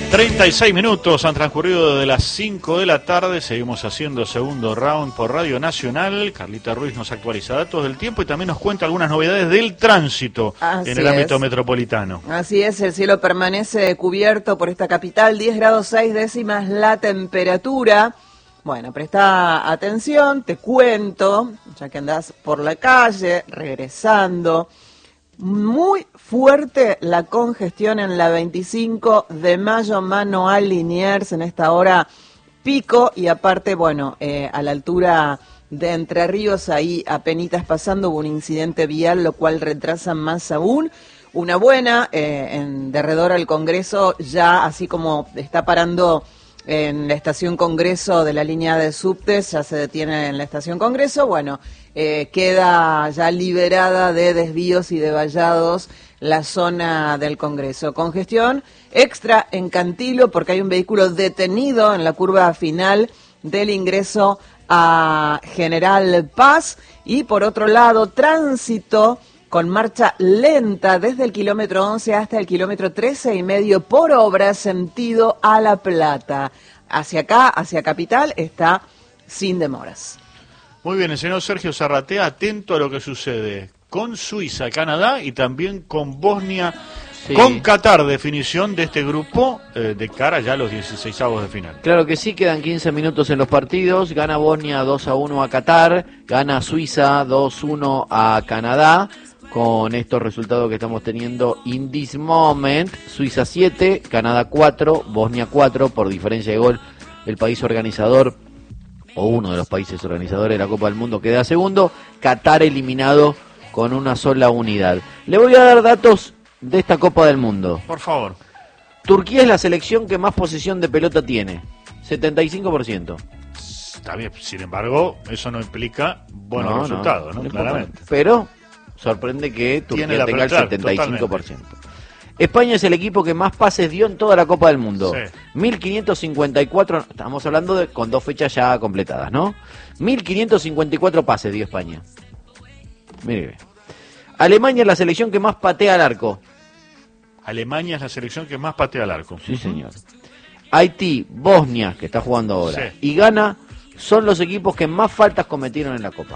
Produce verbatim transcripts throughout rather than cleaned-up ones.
treinta y seis minutos han transcurrido de las cinco de la tarde. Seguimos haciendo segundo round por Radio Nacional. Carlita Ruiz nos actualiza datos del tiempo y también nos cuenta algunas novedades del tránsito Así en el es. ámbito metropolitano. Así es, el cielo permanece cubierto por esta capital, diez grados seis décimas la temperatura. Bueno, presta atención, te cuento, ya que andás por la calle, regresando. Muy fuerte la congestión en la veinticinco de mayo, mano a Liniers, en esta hora pico, y aparte, bueno, eh, a la altura de Entre Ríos, ahí apenitas pasando, hubo un incidente vial, lo cual retrasa más aún. Una buena, eh, en derredor al Congreso, ya así como está parando en la estación Congreso de la línea de subtes, ya se detiene en la estación Congreso, bueno, eh, queda ya liberada de desvíos y de vallados la zona del Congreso. Congestión extra en Cantilo porque hay un vehículo detenido en la curva final del ingreso a General Paz, y por otro lado tránsito con marcha lenta desde el kilómetro once hasta el kilómetro trece y medio por obra sentido a La Plata. Hacia acá, hacia Capital, está sin demoras. Muy bien, el señor Sergio Zarratea, atento a lo que sucede con Suiza, Canadá y también con Bosnia, sí, con Qatar, definición de este grupo eh, de cara ya a los dieciseisavos de final. Claro que sí, quedan quince minutos en los partidos, gana Bosnia dos a uno a Qatar, gana Suiza dos uno a Canadá. Con estos resultados que estamos teniendo in this moment, Suiza siete, Canadá cuatro, Bosnia cuatro, por diferencia de gol, el país organizador, o uno de los países organizadores de la Copa del Mundo, queda segundo, Qatar eliminado con una sola unidad. Le voy a dar datos de esta Copa del Mundo. Por favor. Turquía es la selección que más posesión de pelota tiene, setenta y cinco por ciento. Está bien, sin embargo, eso no implica buenos no, resultados, ¿no? no, no Claramente. Pero sorprende que Turquía tenga el setenta y cinco por ciento. España es el equipo que más pases dio en toda la Copa del Mundo. Sí. mil quinientos cincuenta y cuatro, estamos hablando de con dos fechas ya completadas, ¿no? mil quinientos cincuenta y cuatro pases dio España. Mire. Alemania es la selección que más patea al arco. Alemania es la selección que más patea al arco. Sí, señor. Haití, Bosnia, que está jugando ahora, sí, y Ghana son los equipos que más faltas cometieron en la Copa.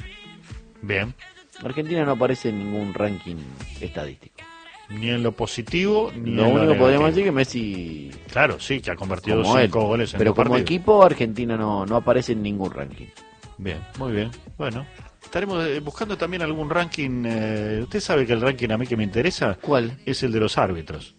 Bien. Argentina no aparece en ningún ranking estadístico. Ni en lo positivo, ni lo en único lo que podríamos negativo. decir que Messi... Claro, sí, que ha convertido como cinco él, goles en pero el como partido. equipo, Argentina no, no aparece en ningún ranking. Bien, muy bien. Bueno, estaremos eh, buscando también algún ranking. Eh, usted sabe que el ranking a mí que me interesa... ¿Cuál? Es el de los árbitros.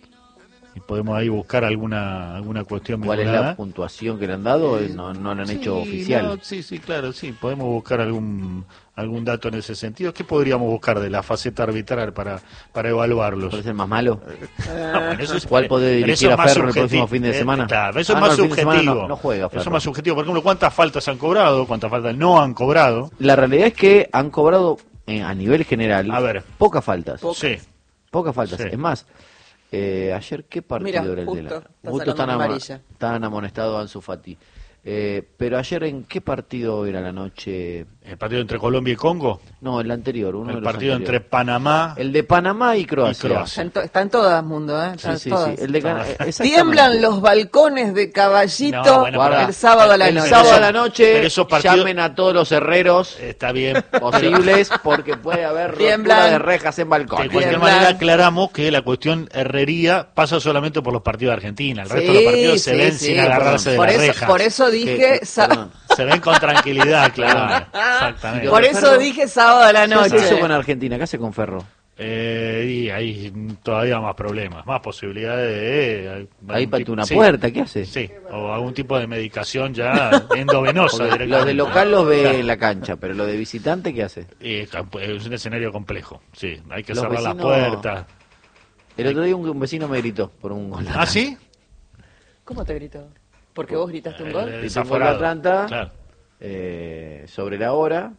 Y podemos ahí buscar alguna alguna cuestión. ¿Cuál mejorada. es la puntuación que le han dado? Eh, no, no lo han sí, hecho oficial. No, sí, sí, claro, sí. Podemos buscar algún algún dato en ese sentido. ¿Qué podríamos buscar de la faceta arbitral para, para evaluarlos? ¿Puede ser más malo? Ah, bueno, eso es, ¿Cuál puede dirigir a Ferro el próximo fin de semana? Eh, claro, eso ah, es más no, el fin de subjetivo. semana no, no juega Ferro. Eso es más subjetivo. Por ejemplo, ¿cuántas faltas han cobrado? ¿Cuántas faltas no han cobrado? La realidad es que han cobrado eh, a nivel general a ver, pocas faltas. Pocas. Sí. Pocas faltas. Sí. Es más, eh, ayer, ¿qué partido Mira, era el justo, de la... estás Justo a la están, mano ama... amarilla. están amonestados Ansu Fati. Eh, pero ayer, ¿en qué partido era la noche? ¿El partido entre Colombia y Congo? No, el anterior. Uno el de los partido anteriores. entre Panamá. El de Panamá y Croacia. Y Croacia. Están, to están todas, mundo, ¿eh? Están Sí, sí, todas. sí. El de Cana... Tiemblan los balcones de Caballito No, bueno, Guarda, el sábado a la el noche. sábado a la noche, pero esos partidos- llamen a todos los herreros Está bien. posibles porque puede haber rotura Tiemblan. de rejas en De balcones. cualquier Tiemblan. manera aclaramos que la cuestión herrería pasa solamente por los partidos de Argentina. El resto Sí, de los partidos se sí, ven sí, sin agarrarse de por la eso, reja. por eso dije, Que- sa- perdón. Se ven con tranquilidad, claro. Exactamente. por eso dije sábado a la ¿Qué hace noche. eso con Argentina? ¿Qué hace con Ferro? Eh, y hay todavía más problemas, más posibilidades de... eh, Ahí algún patea tipo- una sí, puerta, ¿qué hace? Sí, o algún tipo de medicación ya endovenosa. Porque los directamente. de local los ve Claro. en la cancha, pero los de visitante, ¿qué hace? Y es un escenario complejo, sí, hay que Los cerrar las vecinos- puertas. El otro día un, un vecino me gritó por un gol. ¿Ah, sí? ¿Cómo te gritó? ¿Porque vos gritaste un gol? Eh, Gritó un gol de desaforado, Atlanta, claro. eh, sobre la hora.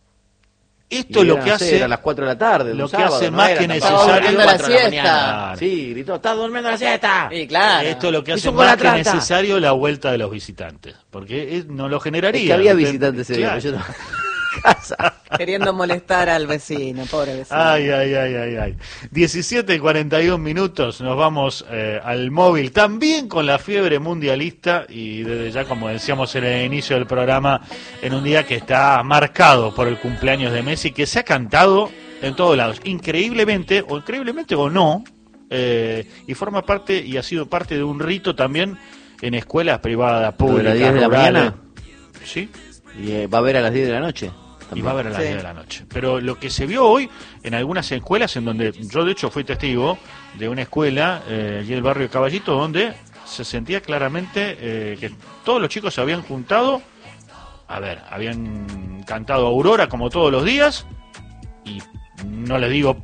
Esto Y es lo eran, que no sé, hace... eran las cuatro de la tarde, lo un que sábado, hace no más era que tampoco Estaba necesario... durmiendo la cuatro de la siesta. mañana. Sí, gritó, ¿estás durmiendo la siesta? Sí, claro. Esto es lo que Hizo hace un gol más que Atlanta. necesario la vuelta de los visitantes, porque es- no lo generaría. Es que había Usted- visitantes ese día, claro. pero yo estaba en casa. Queriendo molestar al vecino, pobre vecino. Ay, ay, ay, ay, ay. diecisiete y cuarenta y un minutos, nos vamos eh, al móvil, también con la fiebre mundialista, y desde ya, como decíamos en el inicio del programa, en un día que está marcado por el cumpleaños de Messi, que se ha cantado en todos lados, increíblemente, o increíblemente o no, eh, y forma parte, y ha sido parte de un rito también en escuelas privadas, públicas, ¿De las diez de la mañana? Sí. Y eh, va a haber a las diez de la noche. Y va a haber a las Sí. diez de la noche. Pero lo que se vio hoy en algunas escuelas, en donde yo de hecho fui testigo de una escuela, eh, allí en el barrio de Caballito, donde se sentía claramente eh, que todos los chicos se habían juntado, a ver, habían cantado Aurora como todos los días, y no les digo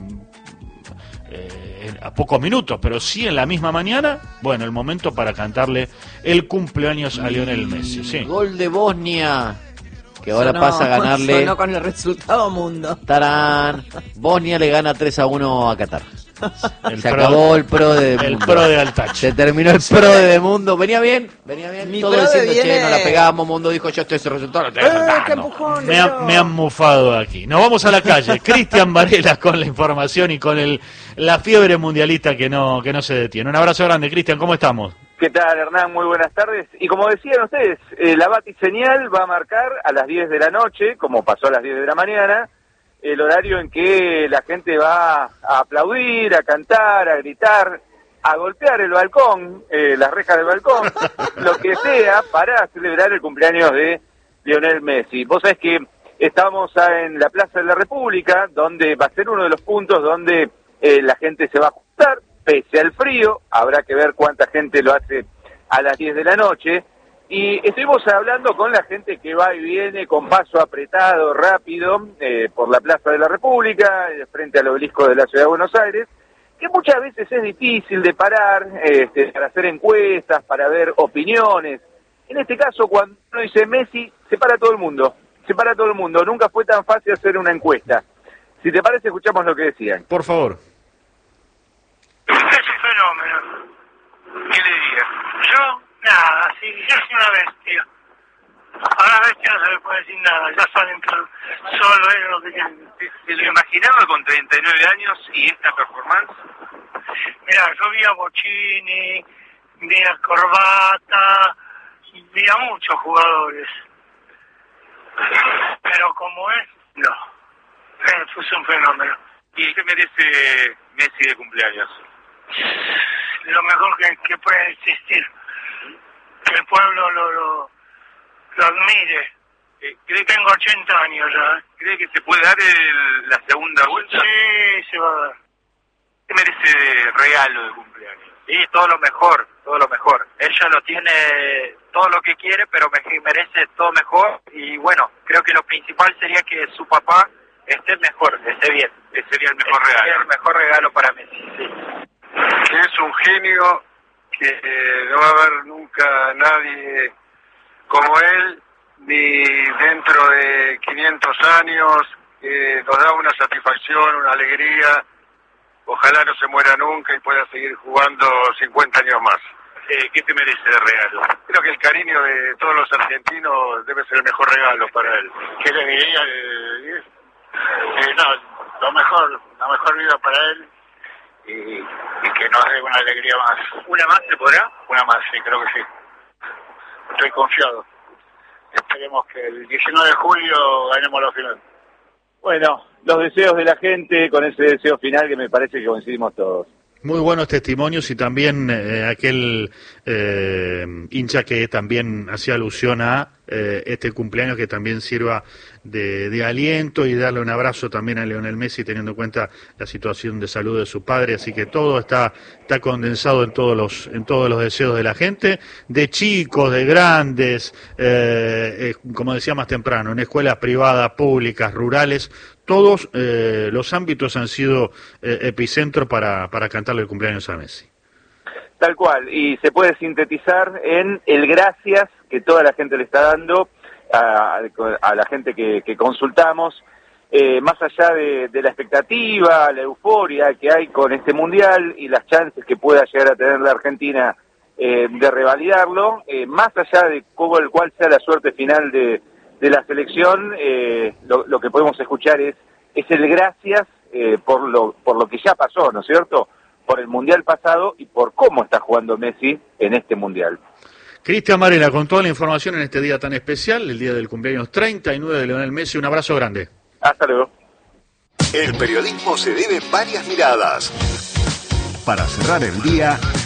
eh, a pocos minutos, pero sí en la misma mañana, bueno, el momento para cantarle el cumpleaños a Lionel Messi. Sí. Gol de Bosnia, que ahora Sonó- pasa a ganarle. sonó con el resultado mundo. Tarán. Bosnia le gana tres a uno a Qatar. El Se pro- acabó el pro de el mundo. pro de Altache. Se terminó el pro de mundo. Venía bien, venía bien. Mi Todo pro de diciendo, che, viene- no la pegamos. Mundo dijo, yo estoy ese resultado. Lo estoy ¡Eh, sacando. qué empujón! Me, ha- no! me han mufado aquí. Nos vamos a la calle. Cristian Varela con la información y con el la fiebre mundialista que no que no se detiene. Un abrazo grande, Cristian. ¿Cómo estamos? ¿Qué tal, Hernán? Muy buenas tardes. Y como decían ustedes, eh, la batiseñal va a marcar a las diez de la noche, como pasó a las diez de la mañana, el horario en que la gente va a aplaudir, a cantar, a gritar, a golpear el balcón, eh, las rejas del balcón, lo que sea, para celebrar el cumpleaños de Lionel Messi. Vos sabés que estamos en la Plaza de la República, donde va a ser uno de los puntos donde eh, la gente se va a juntar, pese al frío, habrá que ver cuánta gente lo hace a las diez de la noche, y estuvimos hablando con la gente que va y viene con paso apretado, rápido, eh, por la Plaza de la República, eh, frente al obelisco de la Ciudad de Buenos Aires, que muchas veces es difícil de parar, este, para hacer encuestas, para ver opiniones. En este caso, cuando uno dice Messi, se para todo el mundo, se para todo el mundo, nunca fue tan fácil hacer una encuesta. Si te parece, escuchamos lo que decían. Por favor. Es un fenómeno. ¿Qué le diría? Yo, nada, sí, yo soy una bestia. A la bestia no se le puede decir nada, ya saben que solo es lo que quieren. ¿Se lo imaginaba con treinta y nueve años y esta performance? Mira, yo vi a Bocini, vi a Corbata, vi a muchos jugadores. Pero como es, no. Eh, Fue un fenómeno. ¿Y qué merece Messi de cumpleaños? Lo mejor que, que puede existir. Que el pueblo lo, lo, lo admire. Eh, ¿cree, Tengo ochenta años ya. ¿eh? ¿Cree que se puede dar el- la segunda vuelta? Sí, se va a dar. ¿Qué merece de regalo de cumpleaños? Sí, todo lo mejor, todo lo mejor. Ella lo tiene todo lo que quiere, pero me- merece todo mejor. Y bueno, creo que lo principal sería que su papá esté mejor, esté bien. Ese sería el mejor Ese sería regalo. el mejor regalo para Messi, sí. Que es un genio, que eh, no va a haber nunca nadie como él, ni dentro de quinientos años, que nos da una satisfacción, una alegría. Ojalá no se muera nunca y pueda seguir jugando cincuenta años más. Eh, ¿Qué te merece de regalo? Creo que el cariño de todos los argentinos debe ser el mejor regalo para él. ¿Qué le diría? Eh, no, lo mejor, la mejor vida para él y, y que nos dé una alegría más. ¿Una más se podrá? Una más, sí, creo que sí. Estoy confiado. Esperemos que el diecinueve de julio ganemos la final. Bueno, los deseos de la gente con ese deseo final que me parece que coincidimos todos. Muy buenos testimonios y también eh, aquel eh, hincha que también hacía alusión a eh, este cumpleaños que también sirva de, de aliento y darle un abrazo también a Lionel Messi teniendo en cuenta la situación de salud de su padre, así que todo está está condensado en todos los en todos los deseos de la gente, de chicos, de grandes, eh, eh, como decía más temprano, en escuelas privadas, públicas, rurales. Todos eh, los ámbitos han sido eh, epicentro para, para cantarle el cumpleaños a Messi. Tal cual, y se puede sintetizar en el gracias que toda la gente le está dando a, a la gente que, que consultamos, eh, más allá de, de la expectativa, la euforia que hay con este mundial y las chances que pueda llegar a tener la Argentina eh, de revalidarlo, eh, más allá de cómo el cual sea la suerte final de de la selección, eh, lo, lo que podemos escuchar es, es el gracias eh, por lo por lo que ya pasó, ¿no es cierto? Por el Mundial pasado y por cómo está jugando Messi en este Mundial. Cristian Varela, con toda la información en este día tan especial, el día del cumpleaños treinta y nueve de Lionel Messi, un abrazo grande. Hasta luego. El periodismo se debe varias miradas. Para cerrar el día,